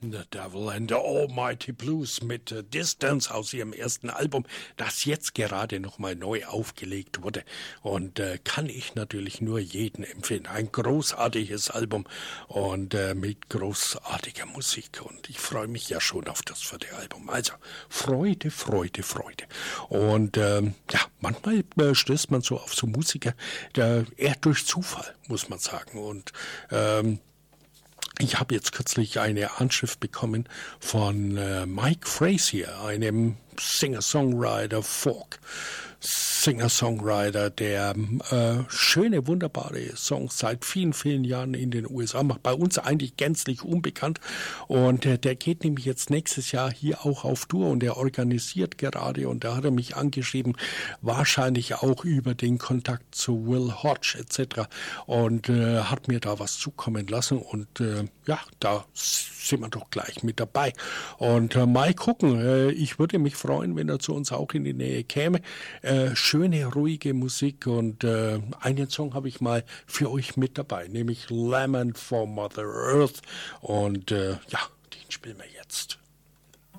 The Devil and the Almighty Blues mit Distance aus ihrem ersten Album, das jetzt gerade nochmal neu aufgelegt wurde. Und kann ich natürlich nur jedem empfehlen. Ein großartiges Album und mit großartiger Musik. Und ich freue mich ja schon auf das vierte Album. Also Freude, Freude, Freude. Und manchmal stößt man so auf so Musiker, eher durch Zufall, muss man sagen. Und ich habe jetzt kürzlich eine Anschrift bekommen von Mike Frazier, einem Singer-Songwriter, Folk-Singer-Songwriter, der schöne, wunderbare Songs seit vielen, vielen Jahren in den USA macht. Bei uns eigentlich gänzlich unbekannt. Und der geht nämlich jetzt nächstes Jahr hier auch auf Tour und der organisiert gerade. Und da hat er mich angeschrieben, wahrscheinlich auch über den Kontakt zu Will Hodge etc. Und hat mir da was zukommen lassen. Und da sind wir doch gleich mit dabei. Und mal gucken, ich würde mich freuen, wenn er zu uns auch in die Nähe käme. Schöne, ruhige Musik und einen Song habe ich mal für euch mit dabei, nämlich Lament for Mother Earth. Und den spielen wir jetzt.